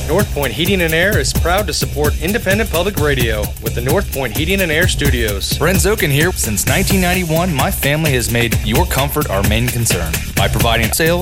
North Point Heating and Air is proud to support independent public radio with the North Point Heating and Air Studios. Brent Zokin here. Since 1991, my family has made your comfort our main concern by providing sales